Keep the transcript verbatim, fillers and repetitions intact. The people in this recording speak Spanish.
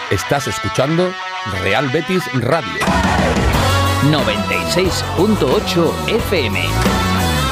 Estás escuchando Real Betis Radio noventa y seis punto ocho F M.